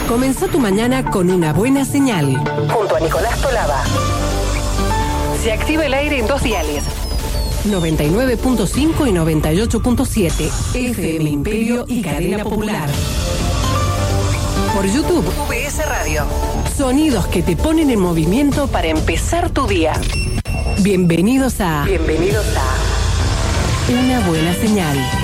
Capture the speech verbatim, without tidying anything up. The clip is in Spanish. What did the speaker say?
Comenzá tu mañana con una buena señal. Junto a Nicolás Tolaba. Se activa el aire en dos diales. noventa y nueve punto cinco y noventa y ocho punto siete. F M Imperio y Cadena Popular. Por YouTube, V S Radio. Sonidos que te ponen en movimiento para empezar tu día. Bienvenidos a... Bienvenidos a... Una buena señal.